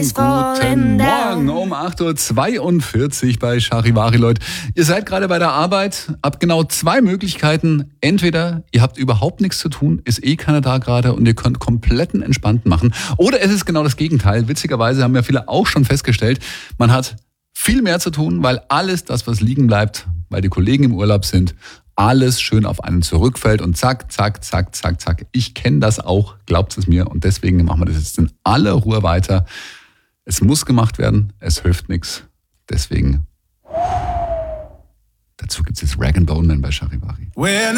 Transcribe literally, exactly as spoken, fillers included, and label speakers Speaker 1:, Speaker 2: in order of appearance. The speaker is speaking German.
Speaker 1: guten Morgen um acht Uhr zweiundvierzig bei Charivari, Leute. Ihr seid gerade bei der Arbeit, habt genau zwei Möglichkeiten. Entweder ihr habt überhaupt nichts zu tun, ist eh keiner da gerade und ihr könnt kompletten Entspannt machen. Oder es ist genau das Gegenteil. Witzigerweise haben ja viele auch schon festgestellt, man hat viel mehr zu tun, weil alles das, was liegen bleibt, weil die Kollegen im Urlaub sind, alles schön auf einen zurückfällt und zack, zack, zack, zack, zack. Ich kenne das auch, glaubt es mir. Und deswegen machen wir das jetzt in aller Ruhe weiter. Es muss gemacht werden, es hilft nichts. Deswegen, dazu gibt es jetzt Rag and Bone Man bei Charivari.
Speaker 2: When